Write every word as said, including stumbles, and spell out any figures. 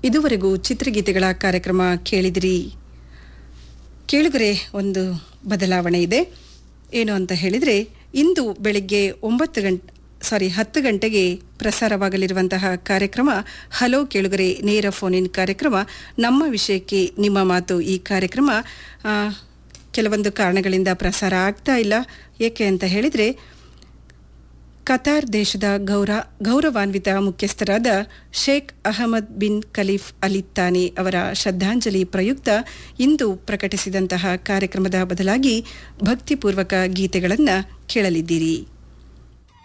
ಇದುವರೆಗೂ ಚಿತ್ರಗೀತೆಗಳ ಕಾರ್ಯಕ್ರಮ ಕೇಳಿದಿರಿ. ಕೇಳುಗರೆ, ಒಂದು ಬದಲಾವಣೆ ಇದೆ. ಏನು ಅಂತ ಹೇಳಿದರೆ, ಇಂದು ಬೆಳಿಗ್ಗೆ ಒಂಬತ್ತು ಗಂಟೆ ಸಾರಿ ಹತ್ತು ಗಂಟೆಗೆ ಪ್ರಸಾರವಾಗಲಿರುವಂತಹ ಕಾರ್ಯಕ್ರಮ ಹಲೋ ಕೇಳುಗರೆ ನೇರ ಫೋನ್ ಇನ್ ಕಾರ್ಯಕ್ರಮ. ನಮ್ಮ ವಿಷಯಕ್ಕೆ ನಿಮ್ಮ ಮಾತು ಈ ಕಾರ್ಯಕ್ರಮ ಕೆಲವೊಂದು ಕಾರಣಗಳಿಂದ ಪ್ರಸಾರ ಆಗ್ತಾ ಇಲ್ಲ. ಏಕೆ ಅಂತ ಹೇಳಿದರೆ, ಕತಾರ್ ದೇಶದ ಗೌರ ಗೌರವಾನ್ವಿತ ಮುಖ್ಯಸ್ಥರಾದ Sheikh Ahmed bin caliph Ali Thani ಅವರ ಶ್ರದ್ಧಾಂಜಲಿ ಪ್ರಯುಕ್ತ ಇಂದು ಪ್ರಕಟಿಸಿದಂತಹ ಕಾರ್ಯಕ್ರಮದ ಬದಲಾಗಿ ಭಕ್ತಿಪೂರ್ವಕ ಗೀತೆಗಳನ್ನು ಕೇಳಲಿದ್ದೀರಿ.